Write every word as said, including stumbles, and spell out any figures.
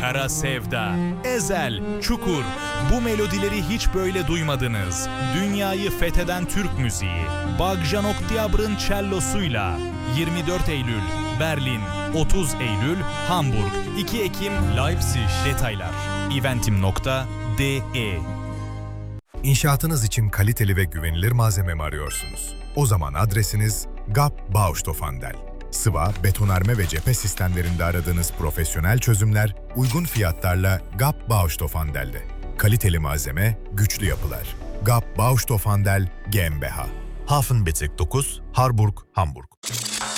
Kara Sevda, Ezel, Çukur. Bu melodileri hiç böyle duymadınız. Dünyayı fetheden Türk müziği. Bagjan Oktyabr'ın cellosuyla. yirmi dört Eylül Berlin, otuz Eylül Hamburg, iki Ekim Leipzig. Detaylar eventim nokta de. İnşaatınız için kaliteli ve güvenilir malzeme mi arıyorsunuz? O zaman adresiniz G A P Baustoffhandel. Sıva, betonarme ve cephe sistemlerinde aradığınız profesyonel çözümler uygun fiyatlarla G A P Baustoffhandel'de. Kaliteli malzeme, güçlü yapılar. G A P Baustoffhandel GmbH. Hafenbezirk dokuz, Harburg, Hamburg.